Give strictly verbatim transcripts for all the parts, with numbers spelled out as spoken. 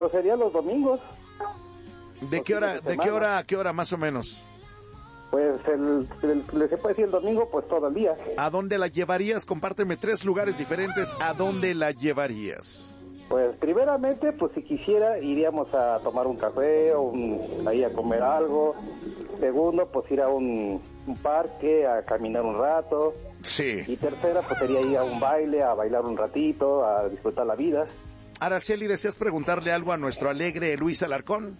Pues sería los domingos. ¿De qué hora, de, de qué hora a qué hora más o menos? Pues el, el, le se puede decir el domingo, pues todo el día. ¿A dónde la llevarías? Compárteme tres lugares diferentes. ¿A dónde la llevarías? Pues primeramente, pues si quisiera, iríamos a tomar un café, o un, ahí a comer algo. Segundo, pues ir a un, un parque, a caminar un rato. Sí. Y tercera, pues sería ir a un baile, a bailar un ratito, a disfrutar la vida. Araceli, ¿deseas preguntarle algo a nuestro alegre Luis Alarcón?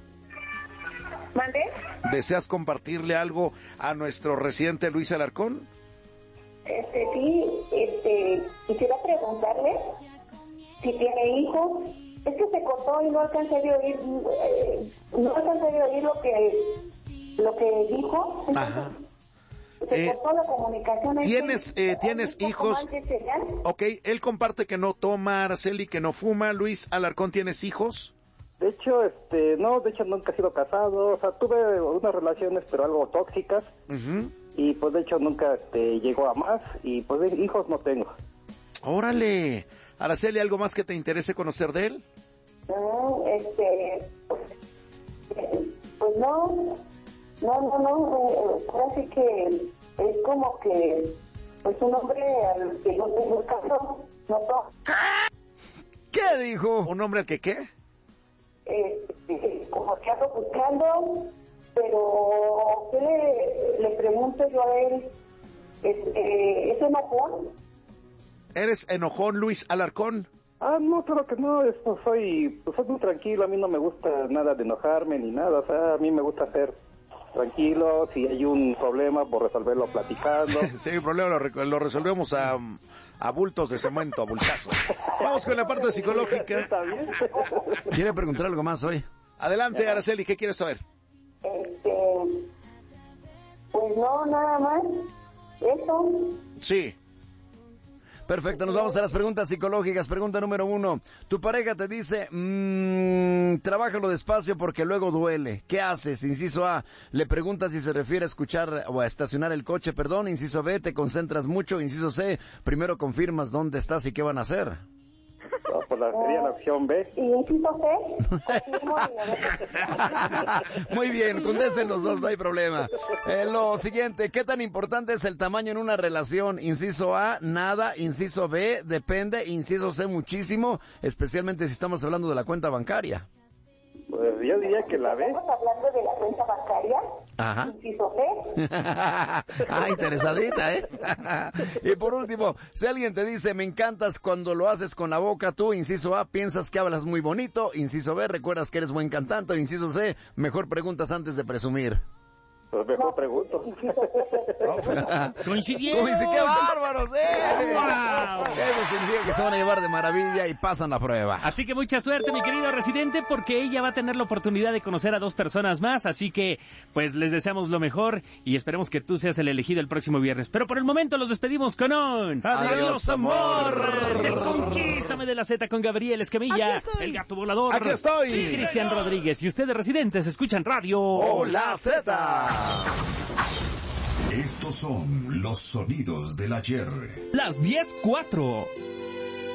¿Mande? ¿Deseas compartirle algo a nuestro residente Luis Alarcón? Este, sí, este, quisiera preguntarle si tiene hijos. Es que se cortó y no alcancé a oír, eh, no alcancé a oír lo que, lo que dijo. Ajá. Se Eh, cortó la comunicación. ¿Tienes, eh, ¿tienes hijos? Ok, él comparte que no toma, Araceli, que no fuma. Luis Alarcón, ¿tienes hijos? De hecho, este, no, de hecho nunca he sido casado, o sea, tuve unas relaciones pero algo tóxicas, uh-huh. y pues de hecho nunca este, llegó a más, y pues hijos no tengo. Órale, Araceli, ¿algo más que te interese conocer de él? No, este, pues, pues no, no, no, no, eh, ahora sí que es como que, pues un hombre al que yo estoy buscando, no todo. ¿Qué dijo? ¿Un hombre al que qué? Eh, eh, como que ando buscando, pero ¿qué le, le pregunto yo a él? ¿Es, eh, ¿es enojón? ¿Eres enojón, Luis Alarcón? Ah, no, claro que no, esto soy, pues soy muy tranquilo, a mí no me gusta nada de enojarme ni nada, o sea, a mí me gusta ser tranquilo, si hay un problema, por resolverlo platicando. Si hay un problema, lo, lo resolvemos a, a bultos de cemento, a bultazos. Vamos con la parte psicológica. ¿Está bien? ¿Quiere preguntar algo más hoy? Adelante, Araceli, ¿qué quieres saber? Este, pues no, nada más, eso. Sí. Perfecto, nos vamos a las preguntas psicológicas. Pregunta número uno. Tu pareja te dice, mmm, trabájalo despacio porque luego duele. ¿Qué haces? Inciso A, le preguntas si se refiere a escuchar o a estacionar el coche, perdón. Inciso B, te concentras mucho. Inciso C, primero confirmas dónde estás y qué van a hacer. No, pues la, sería la opción B. ¿Y inciso C? Confirmo y Muy bien, contesten los dos, no hay problema. Eh, lo siguiente, ¿qué tan importante es el tamaño en una relación? Inciso A, nada. Inciso B, depende. Inciso C, muchísimo, especialmente si estamos hablando de la cuenta bancaria. Pues yo diría que la B. Estamos hablando de la cuenta bancaria. Ajá. Inciso C. Ah, interesadita, ¿eh? Y por último, si alguien te dice, me encantas cuando lo haces con la boca, tú, inciso A, piensas que hablas muy bonito. Inciso B, recuerdas que eres buen cantante. Inciso C, mejor preguntas antes de presumir. Pues mejor pregunto. ¡Coincidieron! ¡Qué bárbaros, eh! ¡Wow! Eso significa que se van a llevar de maravilla y pasan la prueba. Así que mucha suerte, mi querido residente, porque ella va a tener la oportunidad de conocer a dos personas más, así que pues les deseamos lo mejor y esperemos que tú seas el elegido el próximo viernes. Pero por el momento los despedimos con un... ¡Adiós, amor! El Conquístame de la Z con Gabriel Escamilla, el Gato Volador. ¡Aquí estoy! Y Cristian Rodríguez. Y ustedes, residentes, escuchan radio... ¡Hola, Z! Estos son los sonidos del ayer. Las diez cuatro.